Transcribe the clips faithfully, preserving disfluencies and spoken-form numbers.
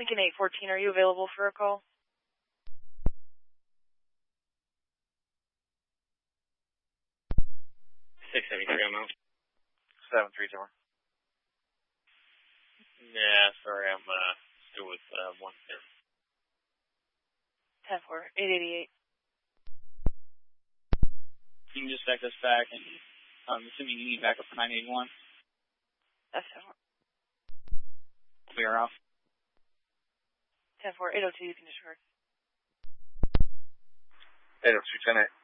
Lincoln eight fourteen, are you available for a call? six seventy-three, I'm out. seven three two. Yeah, sorry, I'm uh, still with uh, one there. ten four, eight eighty-eight. You can just back us back, and I'm assuming you need backup for nine eighty-one. That's ten four. Clear off. ten four, eight oh two, you can disregard. eight oh two, ten eight.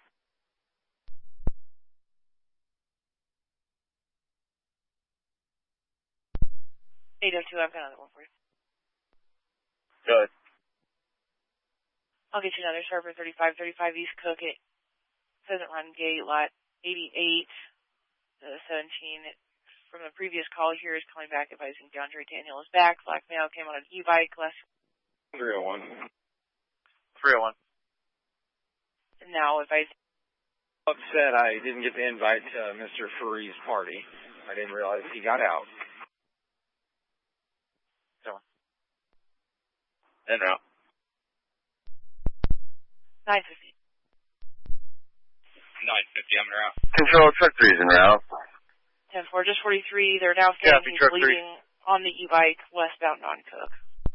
eight oh two, I've got another one for you. Good. I'll get you another Sharper thirty-five thirty-five East Cook at Pheasant Run Gate, lot eighty-eight, uh, seventeen. From the previous call here is calling back advising DeAndre Daniel is back. Black male came on an e-bike last... three oh one. three oh one. And now advising... Upset I didn't get the invite to Mister Furry's party. I didn't realize he got out. So. In route. nine fifty. nine fifty, I'm in route. Control, truck three's in route. ten four, just forty-three. They're now saying Copy, he's truck three. leaving on the e-bike westbound on Cook.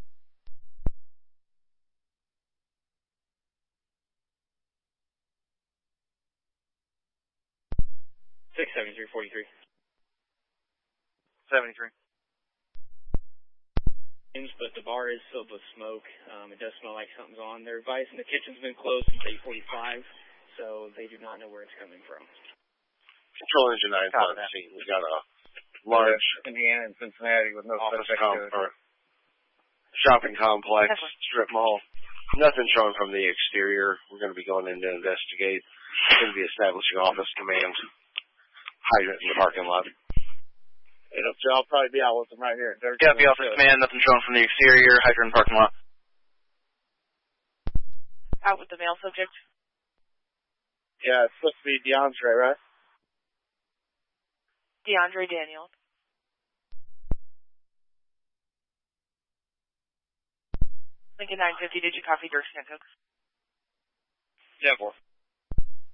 six seventy-three forty-three. seventy-three. But the bar is filled with smoke. Um, it does smell like something's on. Their advice and the kitchen's been closed since eight forty-five, so they do not know where it's coming from. Control engine nine on scene. We got a large Indiana and Cincinnati with no office suspect com- to it. or shopping complex, Definitely. strip mall. Nothing showing from the exterior. We're going to be going in to investigate. We're going to be establishing office command. Hydrant in the parking lot. I'll probably be out with them right here. They're Copy, office command. Nothing showing from the exterior. Hydrant in the parking lot. Out with the male subject. Yeah, it's supposed to be DeAndre, right? DeAndre Daniel. Lincoln nine fifty, did you copy Dirksen at Cook? ten four.